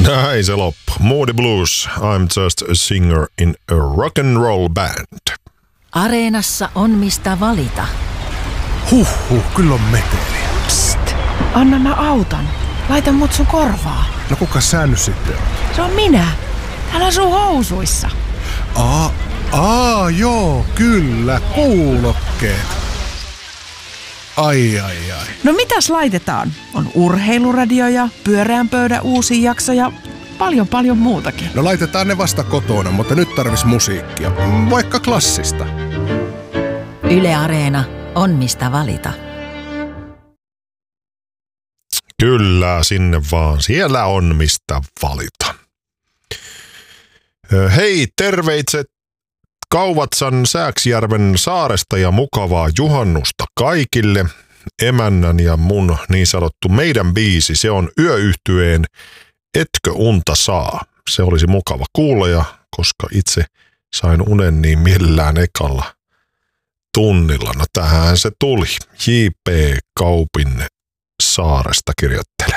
Ei se loppu. Moody Blues, I'm just a singer in a rock and roll band. Areenassa on mistä valita. Kyllä on meteliä. Psst, anna mä auton. Laita mut sun korvaa. No kuka sä nyt sitten on? Se on minä. Täällä on sun housuissa. Joo, kyllä, kuulokkeet. Ai. No mitäs laitetaan? On urheiluradio ja pyöreän pöydän uusi jakso ja paljon muutakin. No laitetaan ne vasta kotona, mutta nyt tarvis musiikkia. Vaikka klassista. Yle Areena on mistä valita. Kyllä, sinne vaan. Siellä on mistä valita. Hei, terveitset Kauvatsan Sääksjärven saaresta ja mukavaa juhannusta kaikille. Emännän ja mun niin sanottu meidän biisi, se on Yöyhtyeen Etkö unta saa. Se olisi mukava kuulla, koska itse sain unen niin millään ekalla tunnilla. No tähän se tuli. J.P. Kaupin saaresta kirjoitteli.